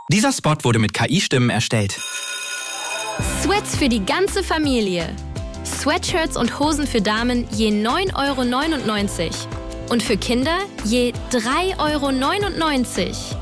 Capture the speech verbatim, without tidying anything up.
Dieser Spot wurde mit K I-Stimmen erstellt. Sweats für die ganze Familie. Sweatshirts und Hosen für Damen je neun Euro neunundneunzig und für Kinder je drei Euro neunundneunzig.